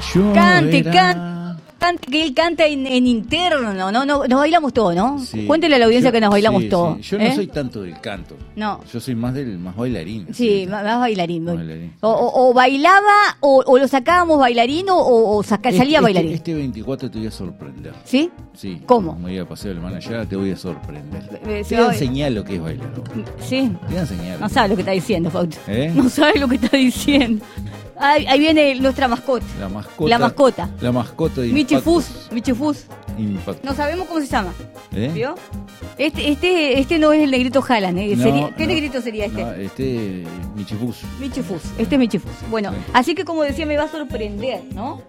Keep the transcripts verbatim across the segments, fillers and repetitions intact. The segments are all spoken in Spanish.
Cante, cante, cante, que él canta en, en interno, ¿no? no Nos bailamos todo, ¿no? Sí. Cuéntele a la audiencia Yo, que nos bailamos sí, todo. Sí. Yo ¿eh? no soy tanto del canto. No. Yo soy más del más bailarín. Sí, más, más bailarín. Más bailarín. O, o, o bailaba, o, o lo sacábamos bailarín, o, o saca, este, salía este, bailarín. Este veinticuatro te voy a sorprender. ¿Sí? Sí. ¿Cómo? Como iba a paseo alemán allá, te voy a sorprender. Eh, Te voy a enseñar lo que es bailar. Sí. Te voy a enseñar. No sabe lo que está diciendo, Fausto. ¿Eh? No sabe lo que está diciendo. Ahí, ahí viene nuestra mascota. La mascota. La mascota. La mascota de Michifus. Impactos. Michifus. Impactos. No sabemos cómo se llama. ¿Eh? ¿Vio? Este, este, este no es el negrito Haaland. ¿eh? No, Sería- ¿Qué no, negrito sería este? No, este Michifus. Michifus. Este es Michifus. Bueno, Sí. así que como decía, me va a sorprender, ¿no?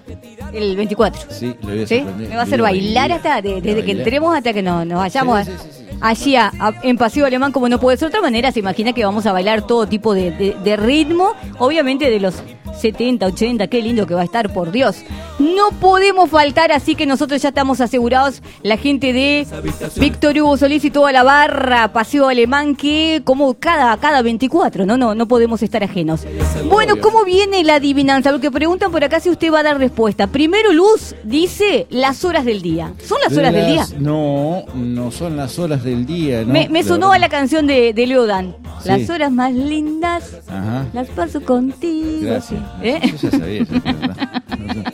El veinticuatro. Sí, lo voy a ¿Sí? sorprender. Me va a hacer bailar hasta, de- desde que entremos hasta que nos, nos vayamos Sí, a- sí, sí, sí. allí a- a- en Paseo Alemán, como no puede ser de otra manera. Se imagina que vamos a bailar todo tipo de, de- de ritmo, obviamente de los setenta, ochenta, qué lindo que va a estar, por Dios. No podemos faltar, así que nosotros ya estamos asegurados, la gente de Víctor Hugo Solís y toda la barra Paseo Alemán, que como cada, cada veinticuatro, ¿no? No, no podemos estar ajenos. Bueno, ¿cómo viene la adivinanza? Porque preguntan por acá si usted va a dar respuesta. Primero, Luz dice las horas del día. ¿Son las horas del día? Las- No, no son las horas del día. ¿no? Me, me La sonó verdad. a la canción de, de Leodan. Sí. Las horas más lindas Ajá. las paso contigo. Gracias. ¿Eh? Yo ya sabía. Ya, la verdad. No sé.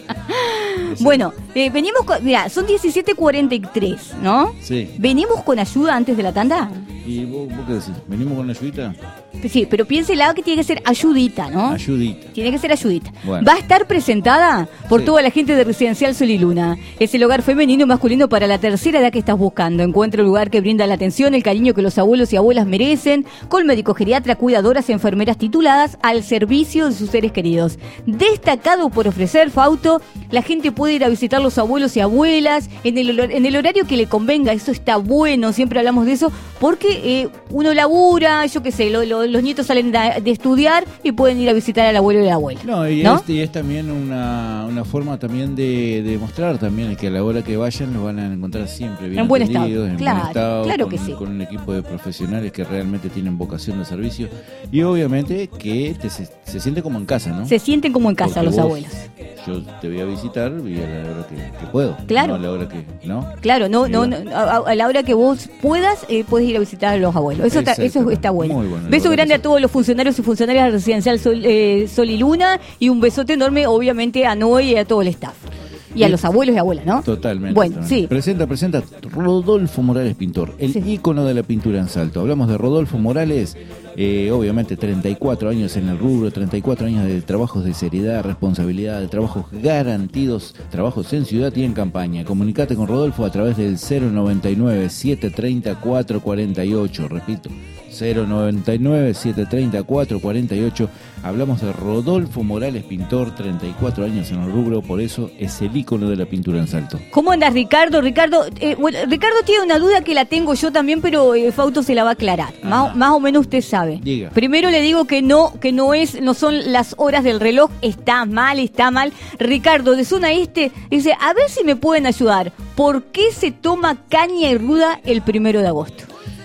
Bueno, eh, venimos con... Mira, son diecisiete cuarenta y tres, ¿no? Sí. ¿Venimos con ayuda antes de la tanda? ¿Y vos, vos qué decís? ¿Venimos con una ayudita? Sí, pero piénsela que tiene que ser ayudita, ¿no? Ayudita. Tiene que ser ayudita. Bueno. Va a estar presentada por Sí. toda la gente de Residencial Sol y Luna. Es el hogar femenino y masculino para la tercera edad que estás buscando. Encuentra un lugar que brinda la atención, el cariño que los abuelos y abuelas merecen, con médico geriatra, cuidadoras, enfermeras tituladas al servicio de sus seres queridos. Destacado por ofrecer, Fauto, la gente puede ir a visitar los abuelos y abuelas en el, hor- en el horario que le convenga. Eso está bueno, siempre hablamos de eso, porque eh, uno labura, yo qué sé, lo- lo- los nietos salen de, de estudiar y pueden ir a visitar al abuelo y a la abuela. No, y, ¿No? Es, y es también una, una forma también de, de mostrar también que a la hora que vayan los van a encontrar siempre bien En buen estado. atendidos, en Claro, buen estado, claro con, que sí. con un equipo de profesionales que realmente tienen vocación de servicio y obviamente que te, se, se siente como en casa, ¿no? Se sienten como en casa Porque los vos- abuelos. Yo te voy a visitar y a la hora que, que puedo. Claro. No a la hora que, ¿no? Claro, no, no, no, Digo. a, a la hora que vos puedas, eh, puedes ir a visitar a los abuelos. Eso está, eso Exactamente. está bueno. Muy bueno, la Beso verdad grande que a todos los funcionarios y funcionarias de Residencial Sol, eh, Sol y Luna, y un besote enorme, obviamente, a Noé y a todo el staff. Y a Y- los abuelos y abuelas, ¿no? Totalmente. Bueno, totalmente. sí. Presenta, presenta Rodolfo Morales Pintor, el Sí. ícono de la pintura en Salto. Hablamos de Rodolfo Morales, eh, obviamente treinta y cuatro años en el rubro, treinta y cuatro años de trabajos de seriedad, responsabilidad, de trabajos garantidos, trabajos en ciudad y en campaña. Comunicate con Rodolfo a través del cero noventa y nueve, siete treinta, cuatro cuarenta y ocho, repito. cero noventa y nueve, siete treinta, cuatro cuarenta y ocho. Hablamos de Rodolfo Morales Pintor, treinta y cuatro años en el rubro, por eso es el ícono de la pintura en Salto. ¿Cómo andas, Ricardo? Ricardo, eh, bueno, Ricardo tiene una duda que la tengo yo también, pero eh, Fausto se la va a aclarar. Más, Ajá. más o menos usted sabe. Diga. Primero le digo que no, que no es, no son las horas del reloj. Está mal, está mal. Ricardo, de zona este, dice, a ver si me pueden ayudar. ¿Por qué se toma caña y ruda el primero de agosto?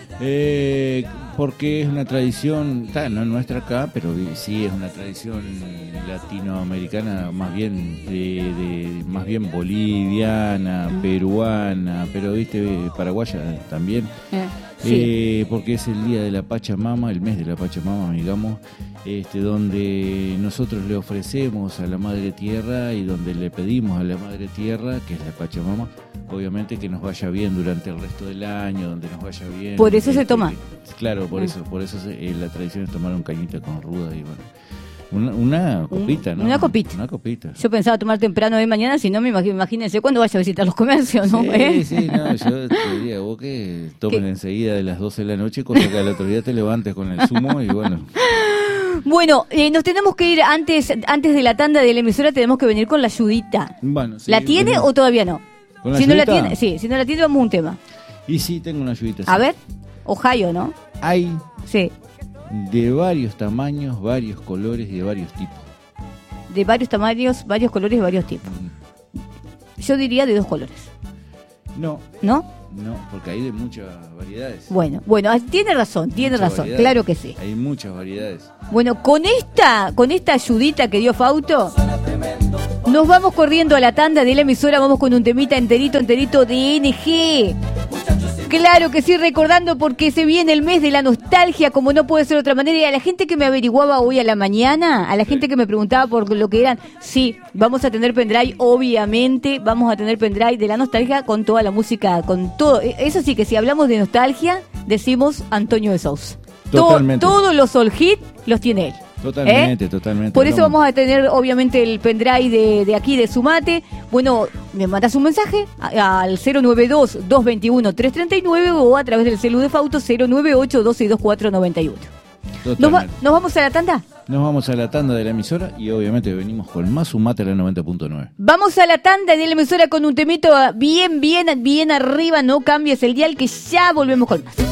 Eh, porque es una tradición, está, no nuestra acá, pero sí es una tradición latinoamericana, más bien de, de- más bien boliviana, peruana, pero viste, paraguaya también. Eh, sí. Eh, porque es el día de la Pachamama, el mes de la Pachamama, digamos, este, donde nosotros le ofrecemos a la Madre Tierra y donde le pedimos a la Madre Tierra, que es la Pachamama, obviamente que nos vaya bien durante el resto del año, donde nos vaya bien. Por eso se Este, toma. que- claro, por Mm. eso, por eso se- eh, la tradición es tomar un cañita con ruda y bueno. Una, una copita, ¿no? Una copita. Una copita. Yo pensaba tomar temprano de mañana, si no, me imag- imagínense cuándo vaya a visitar los comercios, ¿no? Sí, ¿Eh? sí, no, yo te diría, vos que tomen ¿Qué? enseguida de las doce de la noche, cosa que al otro día te levantes con el zumo y bueno. Bueno, eh, nos tenemos que ir antes antes de la tanda de la emisora, tenemos que venir con la ayudita. Bueno, sí, ¿La tiene venimos. o todavía no? ¿Con la Si no la ayudita? tiene, sí, si no la tiene, vamos a un tema. Y sí, tengo una ayudita. A sí. ver, Ohio, ¿no? Hay Sí, de varios tamaños, varios colores y de varios tipos. de varios tamaños, varios colores y varios tipos. Yo diría de dos colores, No, ¿no? No, porque hay de muchas variedades. Bueno, bueno, tiene razón, tiene Muchas razón, variedades. claro que sí. Hay muchas variedades. Bueno, con esta, con esta ayudita que dio Fausto, nos vamos corriendo a la tanda de la emisora, vamos con un temita enterito, enterito de N G. Claro que sí, recordando porque se viene el mes de la nostalgia, como no puede ser de otra manera. Y a la gente que me averiguaba hoy a la mañana, a la gente que me preguntaba por lo que eran, sí, vamos a tener pendrive, obviamente, vamos a tener pendrive de la nostalgia con toda la música, con todo. Eso sí, que si hablamos de nostalgia, decimos Antonio de Sousa. Totalmente. To- todos los All Hit los tiene él. Totalmente, ¿Eh? totalmente. Por eso Hablamos- vamos a tener, obviamente, el pendrive de, de aquí, de Sumate. Bueno, me mandas un mensaje a- al cero nueve dos, dos dos uno, tres tres nueve o a través del celu de Fausto cero nueve ocho, dos seis dos cuatro nueve uno. ¿Nos, va- Totalmente. ¿Nos vamos a la tanda? Nos vamos a la tanda de la emisora y obviamente venimos con más Sumate a la noventa punto nueve. Vamos a la tanda de la emisora con un temito bien, bien, bien arriba. No cambies el dial, que ya volvemos con más.